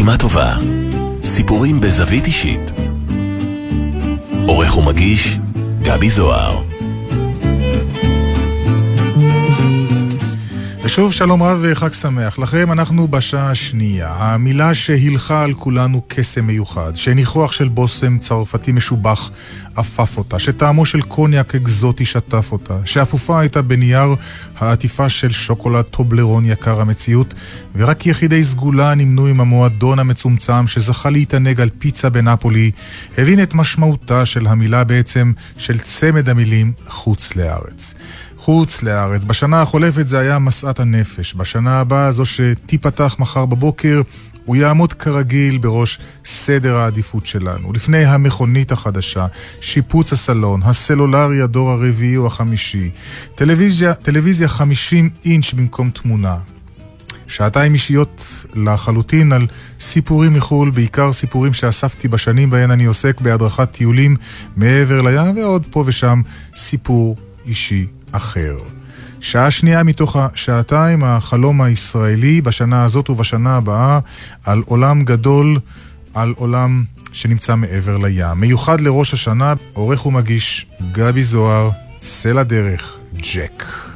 לחימה טובה. סיפורים בזווית אישית. עורך ומגיש גבי זוהר. ושוב שלום רב וחג שמח לכם. אנחנו בשעה השנייה. המילה שהילכה על כולנו קסם מיוחד, שניחוח של בוסם צרפתי משובח אפף אותה, שטעמו של קוניאק אקזוטי שטף אותה, שאפופה הייתה בנייר העטיפה של שוקולד טובלרון יקר המציאות, ורק יחידי סגולה נמנו עם המועדון המצומצם שזכה להתענג על פיצה בנפולי, הבין את משמעותה של המילה, בעצם של צמד המילים חוץ לארץ. חוץ לארץ. בשנה החולפת זה היה מסעת הנפש. בשנה הבאה, זו שתיפתח מחר בבוקר, הוא יעמוד כרגיל בראש סדר העדיפות שלנו. לפני המכונית החדשה, שיפוץ הסלון, הסלולרי הדור הרביעי או החמישי, טלוויזיה 50 אינץ' במקום תמונה. שעתיים אישיות לחלוטין על סיפורים מחול, בעיקר סיפורים שאספתי בשנים בהן אני עוסק בהדרכת טיולים מעבר לים, ועוד פה ושם סיפור אישי אחר. שעה שנייה מתוך השעתיים, החלום הישראלי בשנה הזאת ובשנה הבאה על עולם גדול, על עולם שנמצא מעבר לים. מיוחד לראש השנה, עורך ומגיש גבי זוהר, צא לדרך, ג'ק.